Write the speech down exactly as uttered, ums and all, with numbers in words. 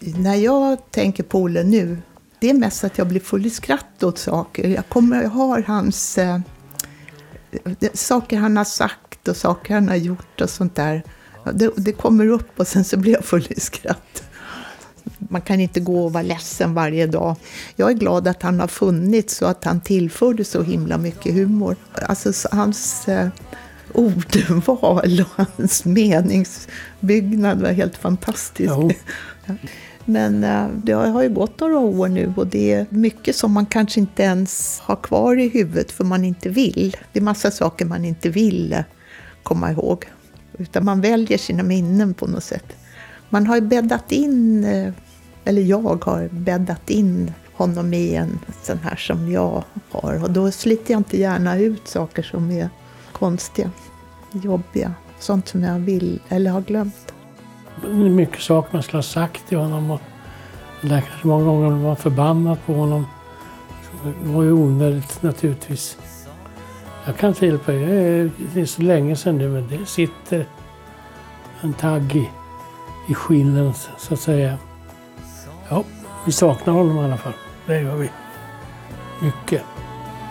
När jag tänker på Olle nu, det är mest att jag blir full i skratt åt saker. Jag kommer jag har hans eh, saker han har sagt och saker han har gjort och sånt där. Det, det kommer upp och sen så blir jag full i skratt. Man kan inte gå och vara ledsen varje dag. Jag är glad att han har funnits så att han tillförde så himla mycket humor. Alltså hans eh, ordval och hans meningsbyggnad var helt fantastisk. Ja. Men eh, det har ju gått några år nu och det är mycket som man kanske inte ens har kvar i huvudet för man inte vill. Det är massa saker man inte vill eh, komma ihåg. Utan man väljer sina minnen på något sätt. Man har ju bäddat in, eh, eller jag har bäddat in honom i en sån här som jag har. Och då sliter jag inte gärna ut saker som är konstiga, jobbiga. Sånt som jag vill eller har glömt. Det är mycket saker man skulle ha sagt till honom. Och det där kanske många gånger var förbannad på honom. Det var ju onödigt naturligtvis. Jag kan till på det. Det är så länge sedan nu, men det sitter en tagg i, i skinnen så att säga. Ja, vi saknar honom i alla fall. Det gör vi. Mycket.